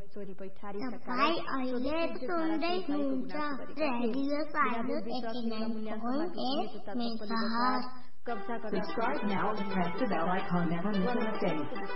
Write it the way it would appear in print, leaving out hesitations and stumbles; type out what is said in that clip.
चोरी पैठारीका तपाईं अहिले सुन्दै हुनुहुन्छ radio silence 89.8 megahertz. Subscribe now and press the bell icon never miss an update.